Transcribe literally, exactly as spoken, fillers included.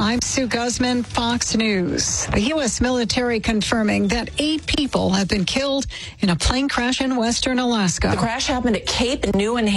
I'm Sue Guzman, Fox News. The U S military confirming that eight people have been killed in a plane crash in western Alaska. The crash happened at Cape New